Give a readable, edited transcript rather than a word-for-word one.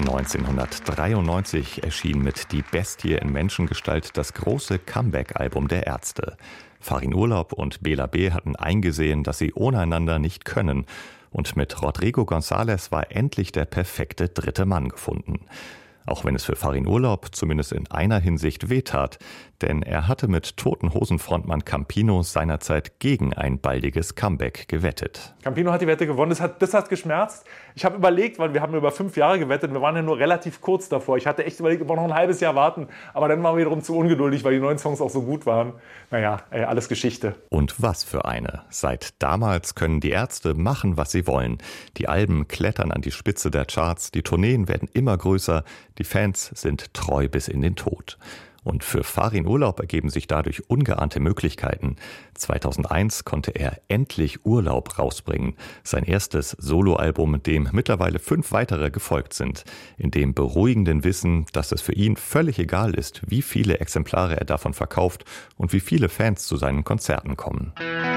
1993 erschien mit Die Bestie in Menschengestalt das große Comeback-Album der Ärzte. Farin Urlaub und Bela B. hatten eingesehen, dass sie ohne einander nicht können. Und mit Rodrigo González war endlich der perfekte dritte Mann gefunden. Auch wenn es für Farin Urlaub zumindest in einer Hinsicht wehtat, denn er hatte mit Toten Hosen-Frontmann Campino seinerzeit gegen ein baldiges Comeback gewettet. Campino hat die Wette gewonnen, das hat geschmerzt. Ich habe überlegt, weil wir haben über 5 Jahre gewettet, wir waren ja nur relativ kurz davor. Ich hatte echt überlegt, ob wir noch ein halbes Jahr warten, aber dann waren wir wiederum zu ungeduldig, weil die neuen Songs auch so gut waren. Naja, alles Geschichte. Und was für eine. Seit damals können die Ärzte machen, was sie wollen. Die Alben klettern an die Spitze der Charts, die Tourneen werden immer größer, die Fans sind treu bis in den Tod. Und für Farin Urlaub ergeben sich dadurch ungeahnte Möglichkeiten. 2001 konnte er endlich Urlaub rausbringen. Sein erstes Soloalbum, dem mittlerweile 5 weitere gefolgt sind. In dem beruhigenden Wissen, dass es für ihn völlig egal ist, wie viele Exemplare er davon verkauft und wie viele Fans zu seinen Konzerten kommen.